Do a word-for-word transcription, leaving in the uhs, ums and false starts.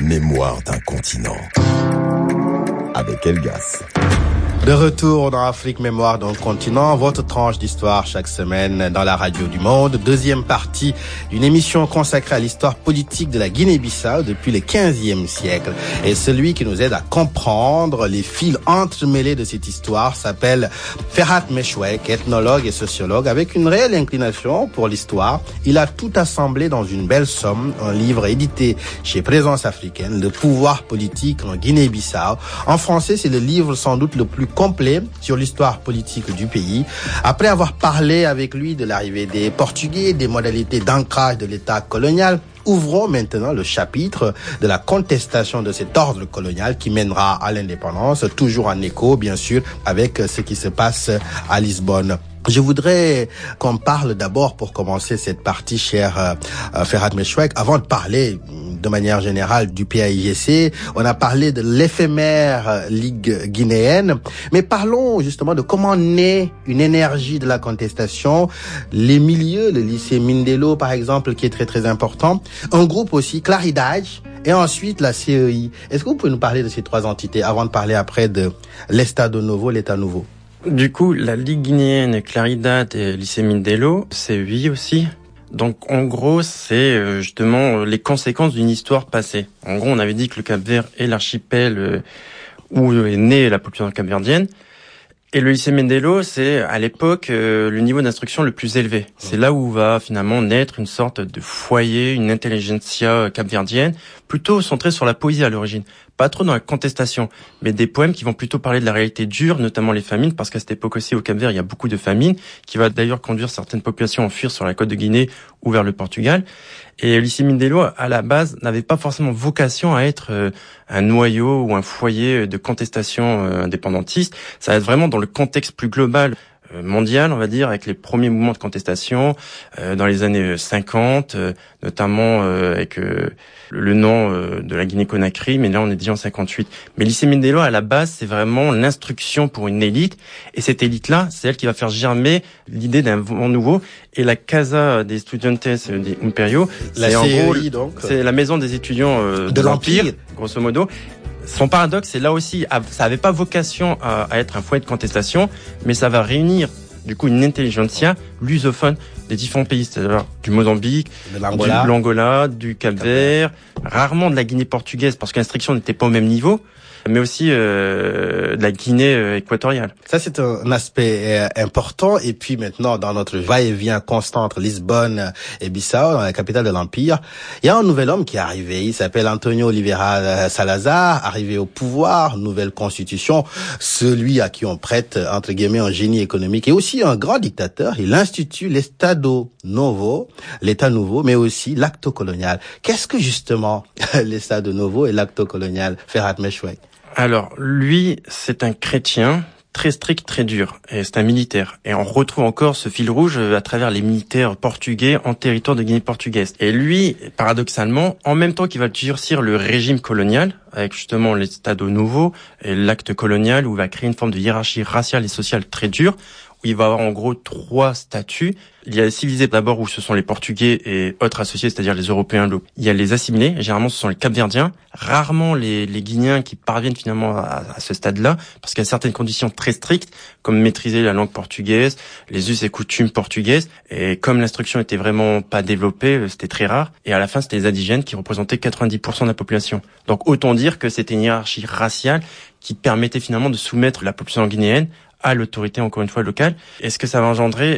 Mémoire d'un continent. Avec Elgas. De retour dans Afrique Mémoire d'un continent, votre tranche d'histoire chaque semaine dans la radio du monde. Deuxième partie d'une émission consacrée à l'histoire politique de la Guinée-Bissau depuis le quinzième siècle. Et celui qui nous aide à comprendre les fils entremêlés de cette histoire s'appelle Ferhat Meshwek, ethnologue et sociologue avec une réelle inclination pour l'histoire. Il a tout assemblé dans une belle somme, un livre édité chez Présence africaine, Le pouvoir politique en Guinée-Bissau. En français, c'est le livre sans doute le plus complet sur l'histoire politique du pays. Après avoir parlé avec lui de l'arrivée des Portugais, des modalités d'ancrage de l'État colonial, ouvrons maintenant le chapitre de la contestation de cet ordre colonial qui mènera à l'indépendance, toujours en écho, bien sûr, avec ce qui se passe à Lisbonne. Je voudrais qu'on parle d'abord, pour commencer cette partie, cher euh, Ferhat Meshwek, avant de parler de manière générale du P A I G C, on a parlé de l'éphémère Ligue guinéenne, mais parlons justement de comment naît une énergie de la contestation, les milieux, le lycée Mindelo par exemple, qui est très très important, un groupe aussi, Claridad, et ensuite la C E I. Est-ce que vous pouvez nous parler de ces trois entités avant de parler après de l'Estado Novo, l'État Nouveau? Du coup, la Ligue guinéenne, Claridad et lycée Mindelo, C E I aussi. Donc, en gros, c'est justement les conséquences d'une histoire passée. En gros, on avait dit que le Cap-Vert est l'archipel où est née la population capverdienne. Et le lycée Mindelo, c'est à l'époque euh, le niveau d'instruction le plus élevé. C'est là où va finalement naître une sorte de foyer, une intelligentsia capverdienne, plutôt centrée sur la poésie à l'origine. Pas trop dans la contestation, mais des poèmes qui vont plutôt parler de la réalité dure, notamment les famines, parce qu'à cette époque aussi au Cap-Vert, il y a beaucoup de famines, qui va d'ailleurs conduire certaines populations à fuir sur la côte de Guinée ou vers le Portugal. Et le lycée Mindelo, à la base, n'avait pas forcément vocation à être euh, un noyau ou un foyer de contestation euh, indépendantiste. Ça va être vraiment dans le contexte plus global euh, mondial, on va dire, avec les premiers mouvements de contestation euh, dans les années cinquante, euh, notamment euh, avec euh, le nom euh, de la Guinée-Conakry, mais là on est déjà en cinquante-huit. Mais le lycée Mindelo, à la base, c'est vraiment l'instruction pour une élite, et cette élite-là, c'est elle qui va faire germer l'idée d'un vent nouveau. Et la Casa des Estudiantes des Imperiaux, la c'est en gros, C E I, donc, c'est la maison des étudiants euh, de, de l'Empire, l'Empire, grosso modo. Son paradoxe, c'est là aussi, ça n'avait pas vocation à, à être un foyer de contestation, mais ça va réunir du coup une intelligentsia lusophone des différents pays, c'est-à-dire du Mozambique, de l'Angola, du l'Angola, du Cap-Vert, rarement de la Guinée portugaise parce que l'instruction n'était pas au même niveau, mais aussi euh, de la Guinée euh, équatoriale. Ça, c'est un aspect euh, important. Et puis maintenant, dans notre va-et-vient constant entre Lisbonne et Bissau, dans la capitale de l'Empire, il y a un nouvel homme qui est arrivé. Il s'appelle Antonio Oliveira Salazar, arrivé au pouvoir, nouvelle constitution, celui à qui on prête, entre guillemets, un génie économique et aussi un grand dictateur. Il institue l'Estado Novo, l'État nouveau, mais aussi l'acte colonial. Qu'est-ce que justement l'Estado Novo et l'acte colonial, Ferhat Meshwek? Alors, lui, c'est un chrétien très strict, très dur, et c'est un militaire. Et on retrouve encore ce fil rouge à travers les militaires portugais en territoire de Guinée portugaise. Et lui, paradoxalement, en même temps qu'il va durcir le régime colonial, avec justement l'Estado Novo et l'acte colonial, où il va créer une forme de hiérarchie raciale et sociale très dure, où il va avoir en gros trois statuts. Il y a les civilisés d'abord, où ce sont les Portugais et autres associés, c'est-à-dire les Européens. Il y a les assimilés, généralement ce sont les Capverdiens, rarement les, les Guinéens qui parviennent finalement à, à ce stade-là, parce qu'il y a certaines conditions très strictes, comme maîtriser la langue portugaise, les us et coutumes portugaises, et comme l'instruction était vraiment pas développée, c'était très rare, et à la fin c'était les indigènes qui représentaient quatre-vingt-dix pour cent de la population. Donc autant dire que c'était une hiérarchie raciale qui permettait finalement de soumettre la population guinéenne à l'autorité, encore une fois, locale. Et ce que ça va engendrer,